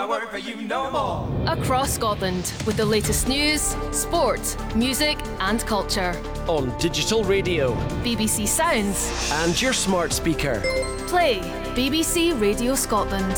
my word for you no more. Across Scotland with the latest news, sport, music and culture. On digital radio, BBC Sounds and your smart speaker. Play BBC Radio Scotland.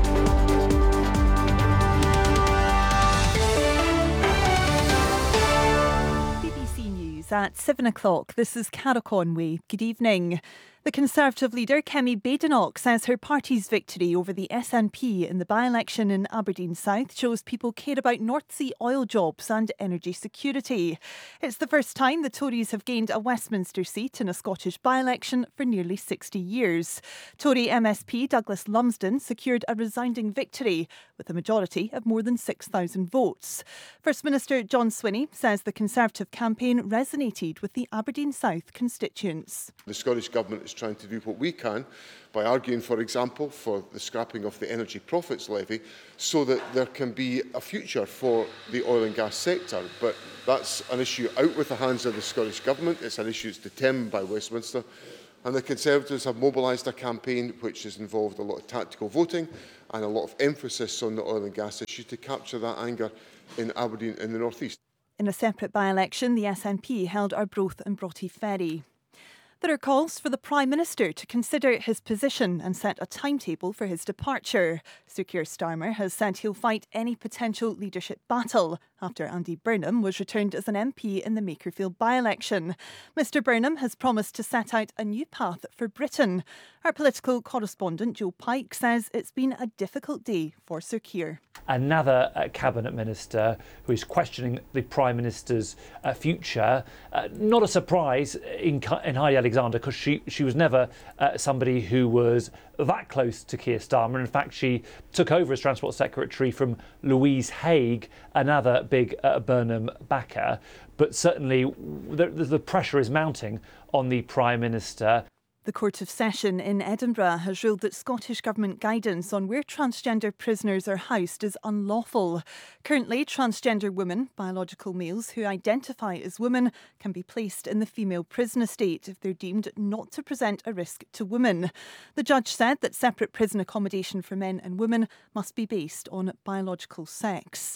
At 7 o'clock, this is Cara Conway. Good evening. The Conservative leader, Kemi Badenoch, says her party's victory over the SNP in the by-election in Aberdeen South shows people care about North Sea oil jobs and energy security. It's the first time the Tories have gained a Westminster seat in a Scottish by-election for nearly 60 years. Tory MSP Douglas Lumsden secured a resounding victory with a majority of more than 6,000 votes. First Minister John Swinney says the Conservative campaign resonated with the Aberdeen South constituents. The Scottish Government is trying to do what we can by arguing, for example, for the scrapping of the Energy Profits Levy so that there can be a future for the oil and gas sector. But that's an issue out with the hands of the Scottish Government. It's an issue that's determined by Westminster. And the Conservatives have mobilised a campaign which has involved a lot of tactical voting and a lot of emphasis on the oil and gas issue to capture that anger in Aberdeen in the North East. In a separate by-election, the SNP held Arbroath and Broughty Ferry. There are calls for the Prime Minister to consider his position and set a timetable for his departure. Sir Keir Starmer has said he'll fight any potential leadership battle after Andy Burnham was returned as an MP in the Makerfield by-election. Mr Burnham has promised to set out a new path for Britain. Our political correspondent Joe Pike says it's been a difficult day for Sir Keir. Another Cabinet Minister who is questioning the Prime Minister's future. Not a surprise in Heidi Alexander, because she was never somebody who was that close to Keir Starmer. In fact, she took over as Transport Secretary from Louise Haigh, another big Burnham backer. But certainly the pressure is mounting on the Prime Minister. The Court of Session in Edinburgh has ruled that Scottish Government guidance on where transgender prisoners are housed is unlawful. Currently, transgender women, biological males who identify as women, can be placed in the female prison estate if they're deemed not to present a risk to women. The judge said that separate prison accommodation for men and women must be based on biological sex.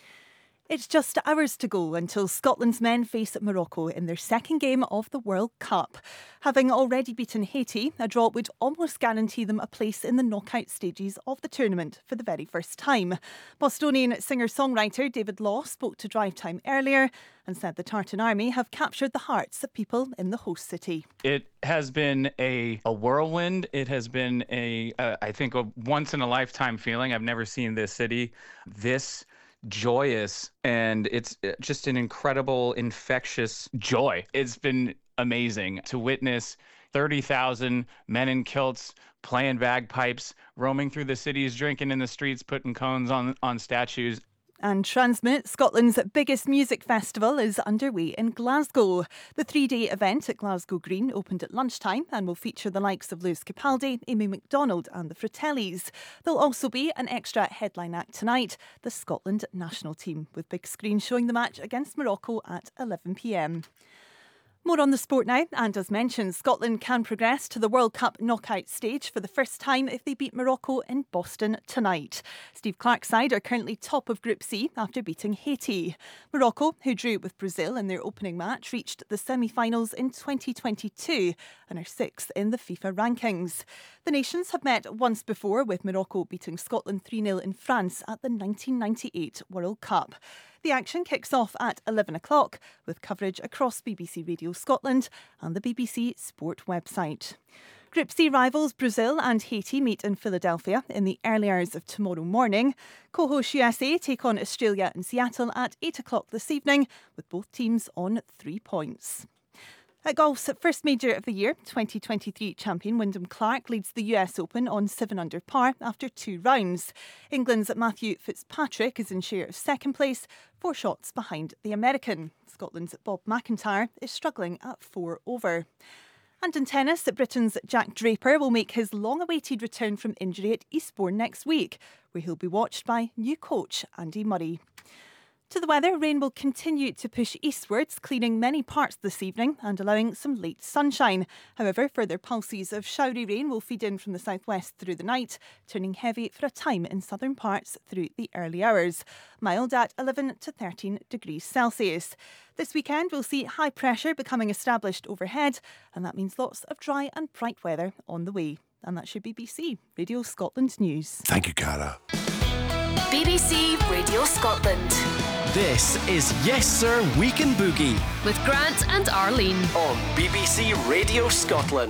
It's just hours to go until Scotland's men face Morocco in their second game of the World Cup. Having already beaten Haiti, a draw would almost guarantee them a place in the knockout stages of the tournament for the very first time. Bostonian singer-songwriter David Law spoke to Drive Time earlier and said the Tartan Army have captured the hearts of people in the host city. It has been a whirlwind. It has been I think, a once-in-a-lifetime feeling. I've never seen this city this joyous, and it's just an incredible, infectious joy. It's been amazing to witness 30,000 men in kilts playing bagpipes, roaming through the cities, drinking in the streets, putting cones on statues. And Transmit, Scotland's biggest music festival, is underway in Glasgow. The 3-day event at Glasgow Green opened at lunchtime and will feature the likes of Lewis Capaldi, Amy Macdonald and the Fratellis. There'll also be an extra headline act tonight, the Scotland national team, with big screen showing the match against Morocco at 11 p.m. More on the sport now, and as mentioned, Scotland can progress to the World Cup knockout stage for the first time if they beat Morocco in Boston tonight. Steve Clarke's side are currently top of Group C after beating Haiti. Morocco, who drew with Brazil in their opening match, reached the semi-finals in 2022 and are 6th in the FIFA rankings. The nations have met once before, with Morocco beating Scotland 3-0 in France at the 1998 World Cup. The action kicks off at 11 o'clock with coverage across BBC Radio Scotland and the BBC Sport website. Group C rivals Brazil and Haiti meet in Philadelphia in the early hours of tomorrow morning. Co-host USA take on Australia in Seattle at 8 o'clock this evening, with both teams on 3 points. At golf's first major of the year, 2023 champion Wyndham Clark leads the US Open on 7 under par after 2 rounds. England's Matthew Fitzpatrick is in share of second place, 4 shots behind the American. Scotland's Bob McIntyre is struggling at 4 over. And in tennis, Britain's Jack Draper will make his long-awaited return from injury at Eastbourne next week, where he'll be watched by new coach Andy Murray. To the weather, rain will continue to push eastwards, clearing many parts this evening and allowing some late sunshine. However, further pulses of showery rain will feed in from the southwest through the night, turning heavy for a time in southern parts through the early hours. Mild at 11 to 13 degrees Celsius. This weekend, we'll see high pressure becoming established overhead, and that means lots of dry and bright weather on the way. And that's your BBC Radio Scotland News. Thank you, Cara. BBC Radio Scotland. This is Yes Sir Week in Boogie With Grant and Arlene. on BBC Radio Scotland.